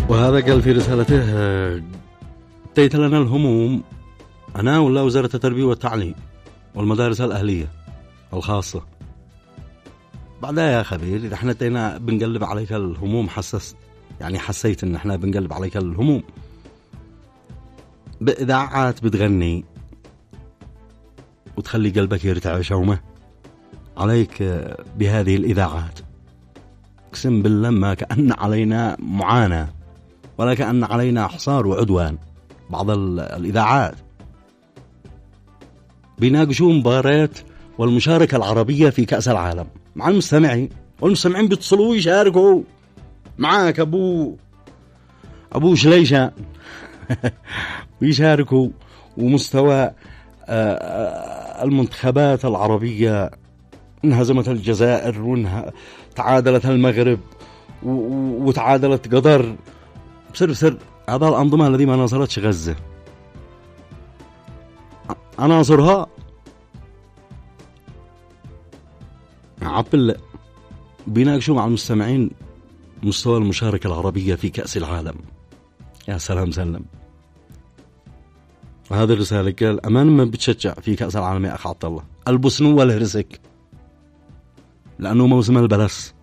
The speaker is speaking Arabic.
وهذا قال في رسالته: اديت لنا الهموم أنا ولا وزارة التربية والتعليم والمدارس الأهلية الخاصة. بعدها يا خبير إذا احنا ادينا بنقلب عليك الهموم، حسيت ان احنا بنقلب عليك الهموم بإذاعات بتغني وتخلي قلبك يرتعش وما عليك بهذه الإذاعات، اقسم بالله ما كأن علينا معاناة ولا كأن علينا حصار وعدوان. بعض الإذاعات بيناقشوا مباريات والمشاركة العربية في كأس العالم مع المستمعين، والمستمعين بيتصلوا ويشاركوا معاك أبو شليشة ويشاركوا. ومستوى المنتخبات العربية، انهزمت الجزائر تعادلت المغرب وتعادلت قطر. بسر هذا الأنظمة الذي ما ناصرتش غزة أناصرها عبل بيناقشوا مع المستمعين مستوى المشاركة العربية في كأس العالم. يا سلام سلم. هذه الرسالة قال: أمان ما بتشجع في كأس العالم يا أخ عبد الله، البسنو والهرسك لأنه موسم البلس.